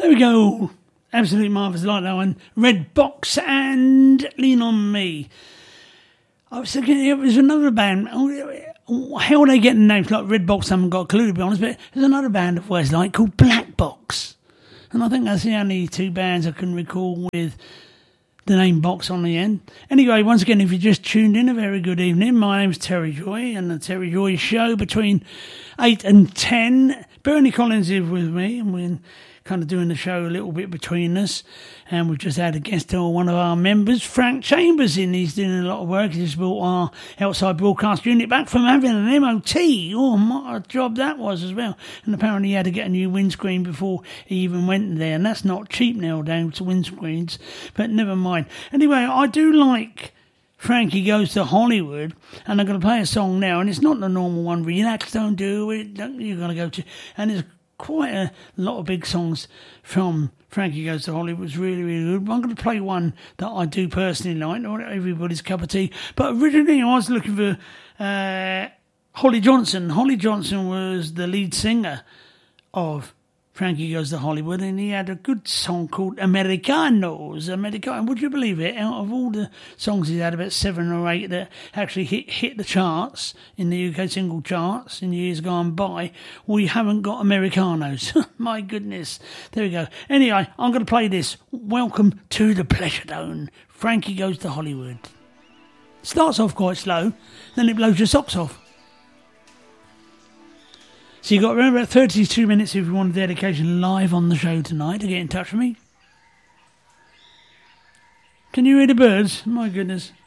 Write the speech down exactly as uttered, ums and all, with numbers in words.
There we go. Absolutely marvellous, like that one. Red Box and Lean On Me. I was thinking it was another band. How are they getting names like Red Box? I haven't got a clue, to be honest, but there's another band of Westlake called Black Box. And I think that's the only two bands I can recall with the name Box on the end. Anyway, once again, if you just tuned in, a very good evening. My name's Terry Joy, and the Terry Joy Show between eight and ten. Bernie Collins is with me, and we're kind of doing the show a little bit between us. And we've just had a guest or one of our members, Frank Chambers, in. He's doing a lot of work. He just brought our outside broadcast unit back from having an M O T. Oh, what a job that was as well. And apparently he had to get a new windscreen before he even went there. And that's not cheap now, down to windscreens. But never mind. Anyway, I do like Frankie Goes to Hollywood, and I'm going to play a song now, and it's not the normal one, Relax, Don't Do It, don't, you're going to go to, and there's quite a lot of big songs from Frankie Goes to Hollywood. It's really, really good. I'm going to play one that I do personally like, not everybody's cup of tea, but originally I was looking for uh, Holly Johnson. Holly Johnson was the lead singer of Frankie Goes to Hollywood, and he had a good song called Americanos. Americano. Would you believe it? Out of all the songs he had, about seven or eight that actually hit hit the charts in the U K single charts in years gone by, we haven't got Americanos. My goodness. There we go. Anyway, I'm going to play this. Welcome to the Pleasure Dome. Frankie Goes to Hollywood. Starts off quite slow, then it blows your socks off. So you've got around about thirty-two minutes if you want a dedication live on the show tonight to get in touch with me. Can you hear the birds? My goodness.